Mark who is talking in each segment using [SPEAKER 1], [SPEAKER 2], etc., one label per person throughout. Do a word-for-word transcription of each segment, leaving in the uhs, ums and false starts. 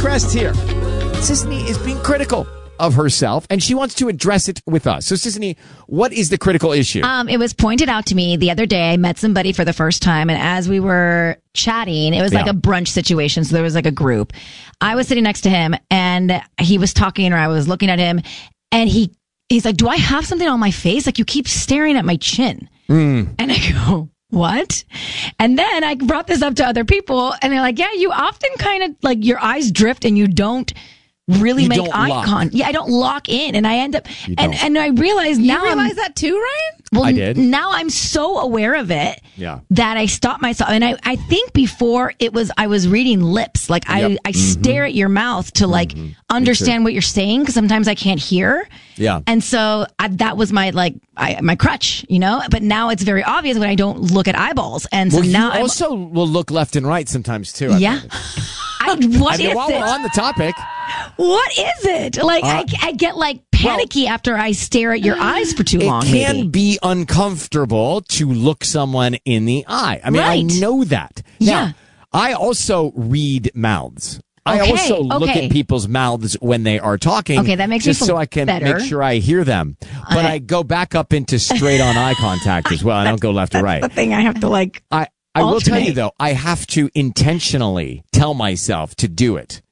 [SPEAKER 1] Seacrest here. Sisanie is being critical of herself, and she wants to address it with us. So, Sisanie, what is the critical issue?
[SPEAKER 2] Um, it was pointed out to me the other day. I met somebody for the first time, and as we were chatting, it was like
[SPEAKER 1] Yeah.
[SPEAKER 2] a brunch situation. So there was like a group. I was sitting next to him, and he was talking, or I was looking at him, and he he's like, "Do I have something on my face? Like, you keep staring at my chin." Mm. And I go, "What?" And then I brought this up to other people, and they're like, "Yeah, you often kind of like your eyes drift, and you don't." really
[SPEAKER 1] You
[SPEAKER 2] make
[SPEAKER 1] don't
[SPEAKER 2] eye
[SPEAKER 1] lock.
[SPEAKER 2] contact. Yeah, I don't lock in, and I end up,
[SPEAKER 1] You
[SPEAKER 2] and,
[SPEAKER 1] don't.
[SPEAKER 2] and I realize
[SPEAKER 3] You
[SPEAKER 2] now
[SPEAKER 3] realize
[SPEAKER 2] I'm,
[SPEAKER 3] that too, Ryan?
[SPEAKER 2] well,
[SPEAKER 1] I did.
[SPEAKER 2] now I'm so aware of it
[SPEAKER 1] Yeah.
[SPEAKER 2] that I stop myself. And I, I think before it was, I was reading lips. Like I,
[SPEAKER 1] Yep.
[SPEAKER 2] I stare at your mouth to like understand what you're saying, because sometimes I can't hear.
[SPEAKER 1] Yeah.
[SPEAKER 2] And so I, that was my, like, I, my crutch, you know, but now it's very obvious when I don't look at eyeballs. And so
[SPEAKER 1] Well,
[SPEAKER 2] now
[SPEAKER 1] you
[SPEAKER 2] I'm,
[SPEAKER 1] also will look left and right sometimes, too. I've
[SPEAKER 2] yeah.
[SPEAKER 1] noticed.
[SPEAKER 2] I, what
[SPEAKER 1] I mean,
[SPEAKER 2] is
[SPEAKER 1] while
[SPEAKER 2] it?
[SPEAKER 1] we're on the topic,
[SPEAKER 2] What is it? Like,
[SPEAKER 1] Uh,
[SPEAKER 2] I, I get like panicky after I stare at your eyes for too
[SPEAKER 1] it
[SPEAKER 2] long.
[SPEAKER 1] can
[SPEAKER 2] maybe.
[SPEAKER 1] be uncomfortable to look someone in the eye. I mean,
[SPEAKER 2] Right.
[SPEAKER 1] I know that.
[SPEAKER 2] Yeah.
[SPEAKER 1] Now, I also read mouths. I
[SPEAKER 2] Okay,
[SPEAKER 1] also look
[SPEAKER 2] okay.
[SPEAKER 1] at people's mouths when they are talking.
[SPEAKER 2] Okay, that makes me
[SPEAKER 1] just
[SPEAKER 2] feel
[SPEAKER 1] so I can
[SPEAKER 2] better.
[SPEAKER 1] make sure I hear them. But
[SPEAKER 2] I-
[SPEAKER 1] I go back up into straight on eye contact as well. I don't go left or right.
[SPEAKER 2] The thing I have to like.
[SPEAKER 1] I, I will tell you
[SPEAKER 2] alternate.
[SPEAKER 1] though, I have to intentionally tell myself to do it.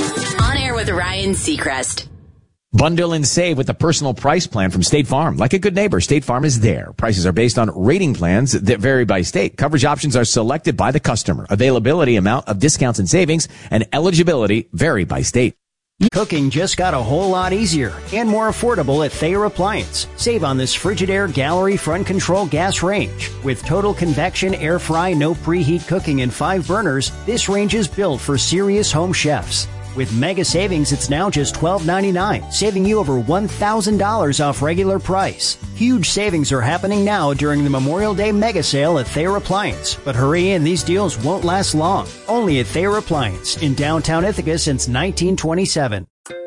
[SPEAKER 4] On air with Ryan Seacrest.
[SPEAKER 1] Bundle and save with the personal price plan from State Farm. Like a good neighbor, State Farm is there. Prices are based on rating plans that vary by state. Coverage options are selected by the customer. Availability, amount of discounts and savings, and eligibility vary by state.
[SPEAKER 5] Cooking just got a whole lot easier and more affordable at Thayer Appliance. Save on this Frigidaire Gallery front control gas range. With total convection, air fry, no preheat cooking, and five burners, this range is built for serious home chefs. With mega savings, it's now just twelve ninety-nine, saving you over one thousand dollars off regular price. Huge savings are happening now during the Memorial Day mega sale at Thayer Appliance. But hurry in, these deals won't last long. Only at Thayer Appliance in downtown Ithaca since nineteen twenty-seven.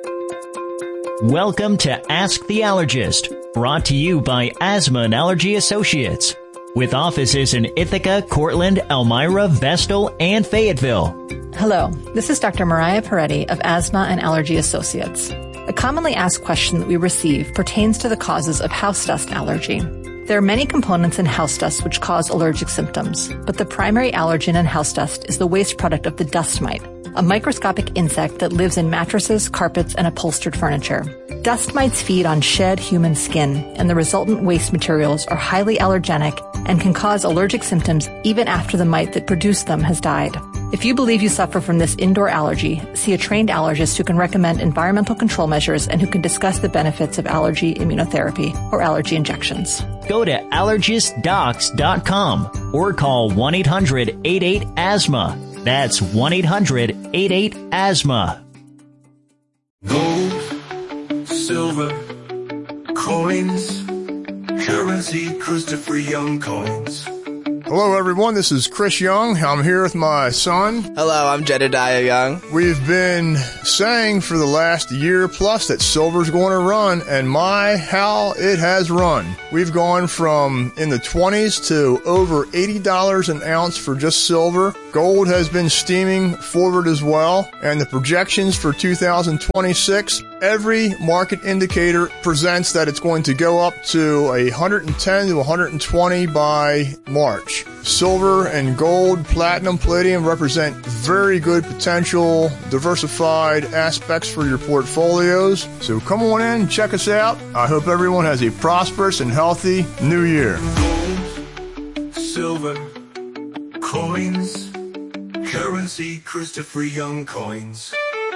[SPEAKER 5] Welcome to Ask the Allergist, brought to you by Asthma and Allergy Associates. With offices in Ithaca, Cortland, Elmira, Vestal, and Fayetteville.
[SPEAKER 6] Hello, this is Doctor Mariah Peretti of Asthma and Allergy Associates. A commonly asked question that we receive pertains to the causes of house dust allergy. There are many components in house dust which cause allergic symptoms, but the primary allergen in house dust is the waste product of the dust mite, a microscopic insect that lives in mattresses, carpets, and upholstered furniture. Dust mites feed on shed human skin, and the resultant waste materials are highly allergenic and can cause allergic symptoms even after the mite that produced them has died. If you believe you suffer from this indoor allergy, see a trained allergist who can recommend environmental control measures and who can discuss the benefits of allergy immunotherapy or allergy injections.
[SPEAKER 5] Go to allergist docs dot com or call one eight hundred eight eight asthma. That's one eight hundred eight eight asthma.
[SPEAKER 7] Gold, silver, coins, currency, Christopher Young coins.
[SPEAKER 8] Hello, everyone. This is Chris Young. I'm here with my son.
[SPEAKER 9] Hello, I'm Jedediah Young.
[SPEAKER 8] We've been saying for the last year plus that silver's going to run, and my, how it has run. We've gone from in the twenties to over eighty dollars an ounce for just silver. Gold has been steaming forward as well, and the projections for two thousand twenty-six, every market indicator presents that it's going to go up to one hundred ten to one hundred twenty by March. Silver and gold, platinum, palladium represent very good potential diversified aspects for your portfolios. So come on in, check us out. I hope everyone has a prosperous and healthy new year.
[SPEAKER 7] Gold, silver, coins, currency, Christopher Young coins.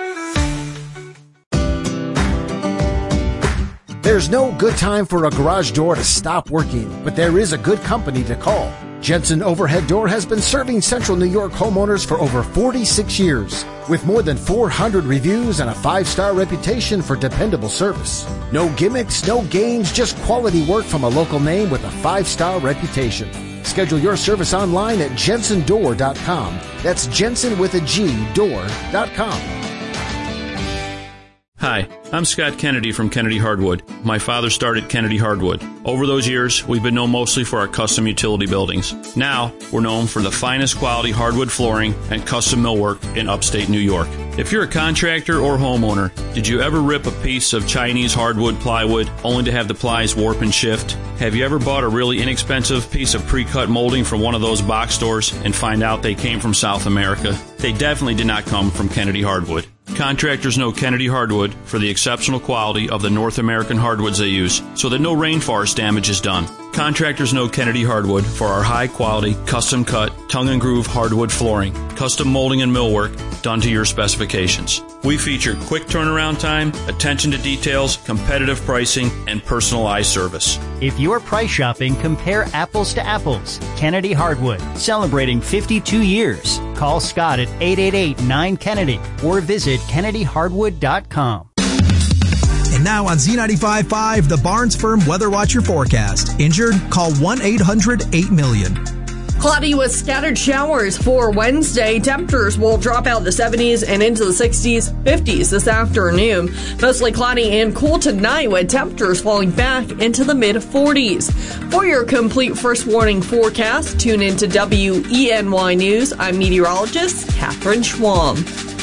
[SPEAKER 10] There's no good time for a garage door to stop working, but there is a good company to call. Jensen Overhead Door has been serving Central New York homeowners for over forty-six years, with more than four hundred reviews and a five-star reputation for dependable service. No gimmicks, no games, just quality work from a local name with a five-star reputation. Schedule your service online at jensen door dot com. That's Jensen with a G, door dot com.
[SPEAKER 3] Hi, I'm Scott Kennedy from Kennedy Hardwood. My father started Kennedy Hardwood. Over those years, we've been known mostly for our custom utility buildings. Now, we're known for the finest quality hardwood flooring and custom millwork in upstate New York. If you're a contractor or homeowner, did you ever rip a piece of Chinese hardwood plywood only to have the plies warp and shift? Have you ever bought a really inexpensive piece of pre-cut molding from one of those box stores and find out they came from South America? They definitely did not come from Kennedy Hardwood. Contractors know Kennedy Hardwood for the exceptional quality of the North American hardwoods they use, so that no rainforest damage is done. Contractors know Kennedy Hardwood for our high-quality, custom-cut, tongue-and-groove hardwood flooring, custom molding and millwork done to your specifications. We feature quick turnaround time, attention to details, competitive pricing, and personalized service.
[SPEAKER 5] If you're price shopping, compare apples to apples. Kennedy Hardwood, celebrating fifty-two years. Call Scott at eight eight eight, nine Kennedy or visit kennedy hardwood dot com.
[SPEAKER 11] And now on Z ninety-five point five, the Barnes Firm Weather Watcher forecast. Injured? Call one eight hundred eight million.
[SPEAKER 12] Cloudy with scattered showers for Wednesday. Temperatures will drop out the seventies and into the sixties, fifties this afternoon. Mostly cloudy and cool tonight with temperatures falling back into the mid forties. For your complete first warning forecast, tune into W E N Y News. I'm meteorologist Catherine Schwam.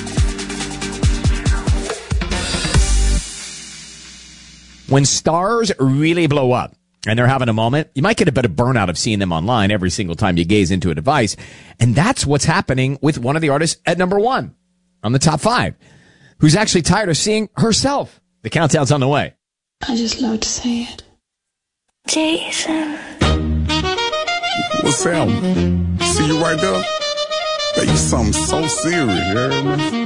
[SPEAKER 1] When stars really blow up and they're having a moment, you might get a bit of burnout of seeing them online every single time you gaze into a device. And that's what's happening with one of the artists at number one on the top five, who's actually tired of seeing herself. The countdown's on the way.
[SPEAKER 13] I just love to say it. Jason.
[SPEAKER 14] What's happening? See you right there? Hey, you something so serious, you heard me?